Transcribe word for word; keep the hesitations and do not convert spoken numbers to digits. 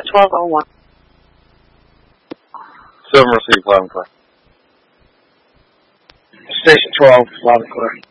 twelve oh one. Seven received, loud and clear. Station twelve, loud and clear.